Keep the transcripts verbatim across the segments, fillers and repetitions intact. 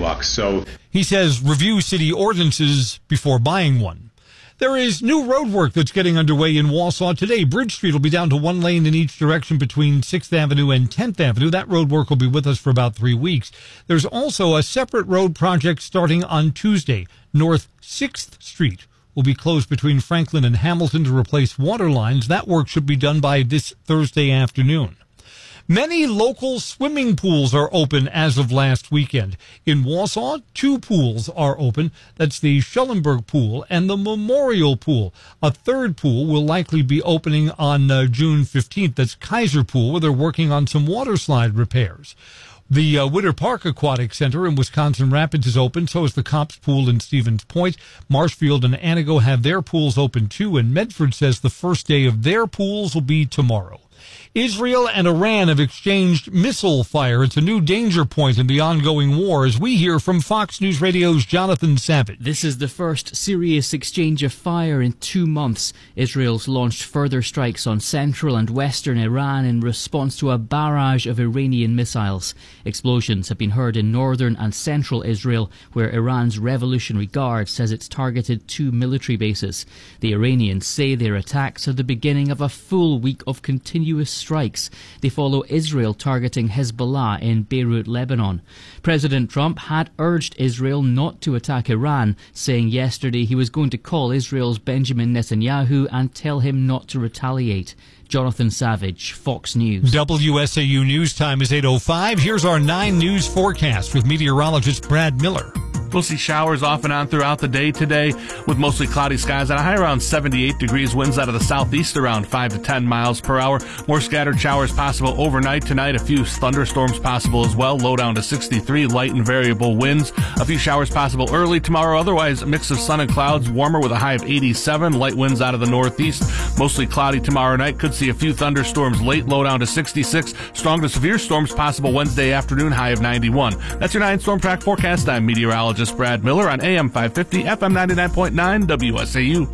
bucks. So he says review city ordinances before buying one. There is new road work that's getting underway in Wausau today. Bridge Street will be down to one lane in each direction between sixth Avenue and tenth Avenue. That road work will be with us for about three weeks. There's also a separate road project starting on Tuesday. North sixth Street will be closed between Franklin and Hamilton to replace water lines. That work should be done by this Thursday afternoon. Many local swimming pools are open as of last weekend. In Wausau, two pools are open. That's the Schellenberg Pool and the Memorial Pool. A third pool will likely be opening on uh, June fifteenth. That's Kaiser Pool, where they're working on some water slide repairs. The uh, Witter Park Aquatic Center in Wisconsin Rapids is open. So is the Cops Pool in Stevens Point. Marshfield and Anago have their pools open, too. And Medford says the first day of their pools will be tomorrow. Israel and Iran have exchanged missile fire. It's a new danger point in the ongoing war, as we hear from Fox News Radio's Jonathan Savage. This is the first serious exchange of fire in two months. Israel's launched further strikes on central and western Iran in response to a barrage of Iranian missiles. Explosions have been heard in northern and central Israel, where Iran's Revolutionary Guard says it's targeted two military bases. The Iranians say their attacks are the beginning of a full week of continuous strikes. They follow Israel targeting Hezbollah in Beirut, Lebanon. President Trump had urged Israel not to attack Iran, saying yesterday he was going to call Israel's Benjamin Netanyahu and tell him not to retaliate. Jonathan Savage, Fox News. W S A U News Time is eight oh five. Here's our nine News forecast with meteorologist Brad Miller. We'll see showers off and on throughout the day today with mostly cloudy skies at a high around seventy-eight degrees, winds out of the southeast around five to ten miles per hour. More scattered showers possible overnight tonight. A few thunderstorms possible as well. Low down to sixty-three, light and variable winds. A few showers possible early tomorrow. Otherwise, a mix of sun and clouds, warmer with a high of eighty-seven. Light winds out of the northeast. Mostly cloudy tomorrow night. Could see a few thunderstorms late, low down to sixty-six. Strong to severe storms possible Wednesday afternoon, high of ninety-one. That's your nine Storm Track forecast. I'm meteorologist Brad Miller on A M five fifty, F M ninety-nine point nine, W S A U.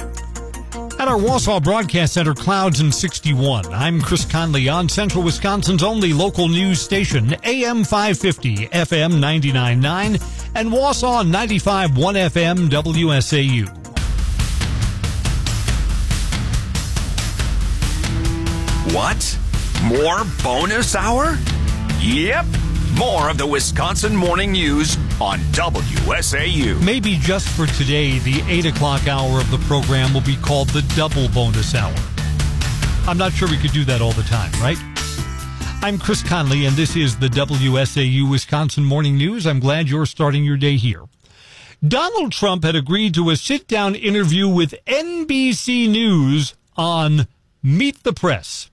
At our Wausau Broadcast Center, clouds and sixty-one. I'm Chris Conley on Central Wisconsin's only local news station, A M five fifty, F M ninety-nine point nine, and Wausau ninety-five point one F M, W S A U. What? More bonus hour? Yep. More of the Wisconsin Morning News on W S A U. Maybe just for today, the eight o'clock hour of the program will be called the double bonus hour. I'm not sure we could do that all the time, right? I'm Chris Conley, and this is the W S A U Wisconsin Morning News. I'm glad you're starting your day here. Donald Trump had agreed to a sit-down interview with N B C News on Meet the Press.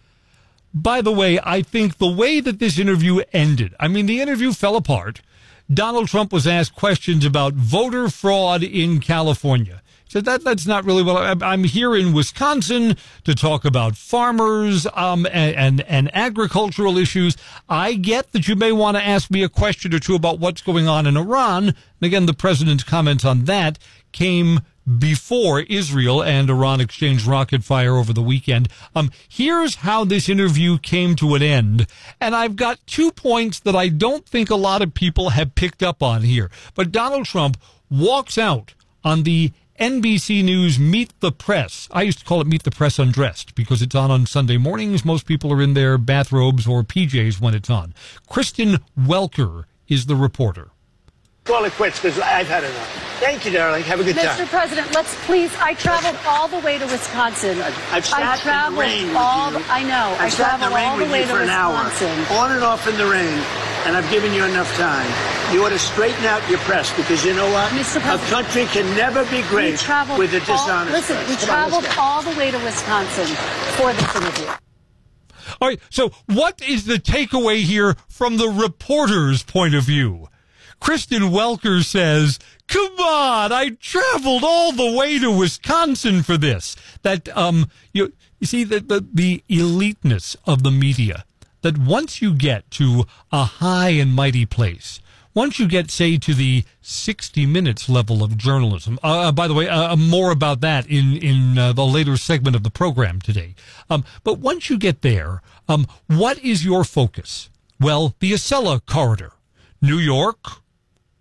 By the way, I think the way that this interview ended, I mean, the interview fell apart. Donald Trump was asked questions about voter fraud in California. He said, that, that's not really what I'm here in Wisconsin to talk about farmers um, and, and, and agricultural issues. I get that you may want to ask me a question or two about what's going on in Iran. And again, the president's comments on that came before Israel and Iran exchanged rocket fire over the weekend. Um, here's how this interview came to an end. And I've got two points that I don't think a lot of people have picked up on here. But Donald Trump walks out on the N B C News Meet the Press. I used to call it Meet the Press Undressed because it's on on Sunday mornings. Most people are in their bathrobes or P Js when it's on. Kristen Welker is the reporter. Call it quits because I've had enough. Thank you, darling. Have a good time. Mister President, let's please. I traveled all the way to Wisconsin. I've sat I traveled in the rain all. with you. I know. I've I sat in traveled the rain all the with way you to for an Wisconsin. hour, on and off in the rain, and I've given you enough time. You ought to straighten out your press because you know what? Mister A President, country can never be great we traveled with a all, dishonest Listen, press. we Come traveled on, all the way to Wisconsin for this interview. All right, so what is the takeaway here from the reporter's point of view? Kristen Welker says, come on, I traveled all the way to Wisconsin for this. That, um, you, you see, the, the, the eliteness of the media, that once you get to a high and mighty place, once you get, say, to the sixty minutes level of journalism, uh, by the way, uh, more about that in, in uh, the later segment of the program today. Um, but once you get there, um, what is your focus? Well, the Acela corridor, New York,